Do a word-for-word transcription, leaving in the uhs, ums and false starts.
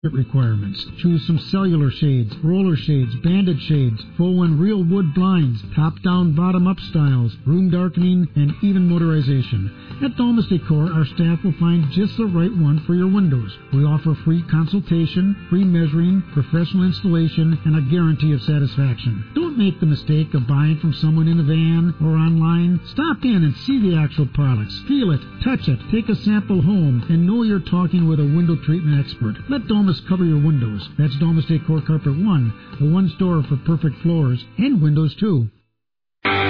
requirements. Choose some cellular shades, roller shades, banded shades, faux and real wood blinds, top-down, bottom-up styles, room darkening, and even motorization. At Domus Decor, our staff will find just the right one for your windows. We offer free consultation, free measuring, professional installation, and a guarantee of satisfaction. Don't make the mistake of buying from someone in a van or online. Stop in and see the actual products. Feel it, touch it, take a sample home, and know you're talking with a window treatment expert. Let Domus cover your windows. That's Domus Decor Carpet one, the one store for perfect floors and windows too.